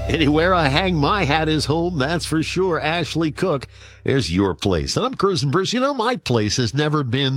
Anywhere I hang my hat is home, that's for sure. Ashley Cook, there's your place. And I'm Cruising Bruce. You know, my place has never been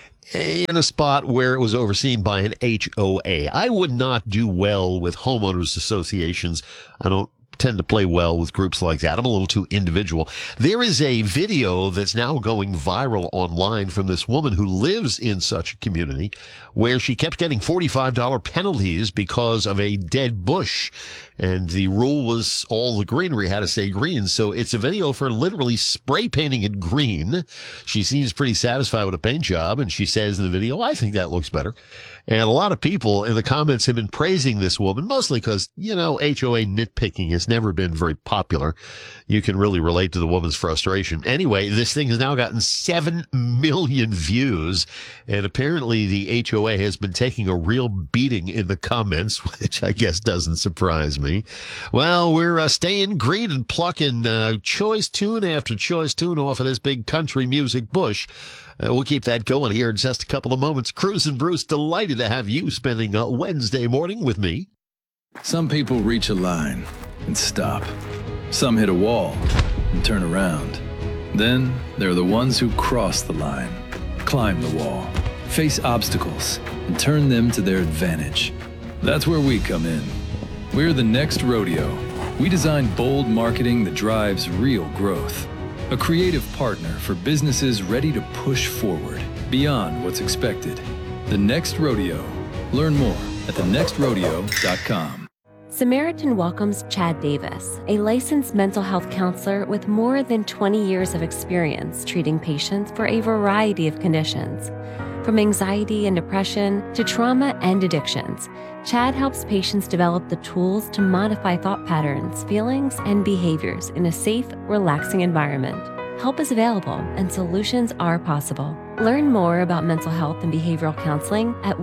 in a spot where it was overseen by an HOA. I would not do well with homeowners associations. I don't tend to play well with groups like that. I'm a little too individual. There is a video that's now going viral online from this woman who lives in such a community where she kept getting $45 penalties because of a dead bush. And the rule was all the greenery had to stay green. So it's a video for literally spray painting it green. She seems pretty satisfied with a paint job. And she says in the video, I think that looks better. And a lot of people in the comments have been praising this woman, mostly because, you know, HOA nitpicking has never been very popular. You can really relate to the woman's frustration. Anyway, this thing has now gotten 7 million views. And apparently the HOA has been taking a real beating in the comments, which I guess doesn't surprise me. Well, we're staying green and plucking choice tune after choice tune off of this big country music bush. We'll keep that going here in just a couple of moments. Cruising Bruce, delighted to have you spending a Wednesday morning with me. Some people reach a line and stop. Some hit a wall and turn around. Then there are the ones who cross the line, climb the wall, face obstacles, and turn them to their advantage. That's where we come in. We're the Next Rodeo. We design bold marketing that drives real growth. A creative partner for businesses ready to push forward beyond what's expected. The Next Rodeo. Learn more at thenextrodeo.com. Samaritan welcomes Chad Davis, a licensed mental health counselor with more than 20 years of experience treating patients for a variety of conditions. From anxiety and depression to trauma and addictions, Chad helps patients develop the tools to modify thought patterns, feelings, and behaviors in a safe, relaxing environment. Help is available and solutions are possible. Learn more about mental health and behavioral counseling at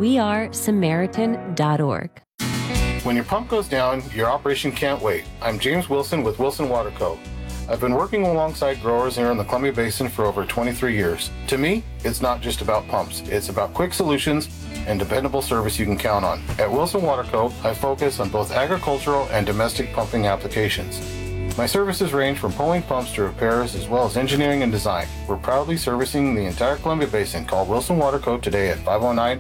wearesamaritan.org. When your pump goes down, your operation can't wait. I'm James Wilson with Wilson Water Co. I've been working alongside growers here in the Columbia Basin for over 23 years. To me, it's not just about pumps. It's about quick solutions and dependable service you can count on. At Wilson Water Co., I focus on both agricultural and domestic pumping applications. My services range from pulling pumps to repairs as well as engineering and design. We're proudly servicing the entire Columbia Basin. Call Wilson Water Co. today at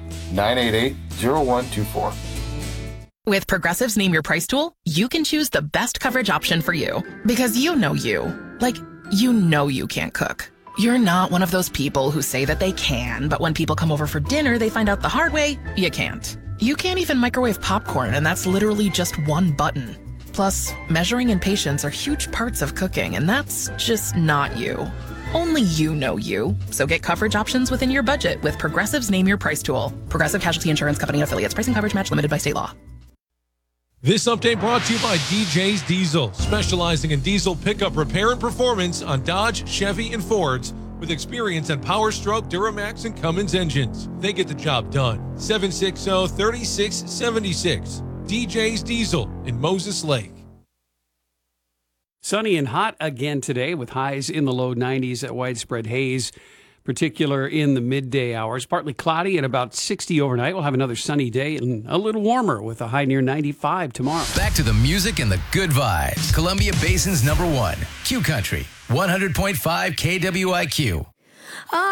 509-988-0124. With Progressive's Name Your Price tool, you can choose the best coverage option for you. Because you know you. Like, you know you can't cook. You're not one of those people who say that they can, but when people come over for dinner, they find out the hard way, you can't. You can't even microwave popcorn, and that's literally just one button. Plus, measuring and patience are huge parts of cooking, and that's just not you. Only you know you. So get coverage options within your budget with Progressive's Name Your Price tool. Progressive Casualty Insurance Company and Affiliates. Pricing coverage match limited by state law. This update brought to you by DJ's Diesel, specializing in diesel pickup repair and performance on Dodge, Chevy, and Fords with experience on Power Stroke, Duramax, and Cummins engines. They get the job done. 760-3676. DJ's Diesel in Moses Lake. Sunny and hot again today with highs in the low 90s at widespread haze, particular in the midday hours. Partly cloudy and about 60 overnight. We'll have another sunny day and a little warmer with a high near 95 tomorrow. Back to the music and the good vibes. Columbia Basin's #1, Q Country, 100.5 KWIQ.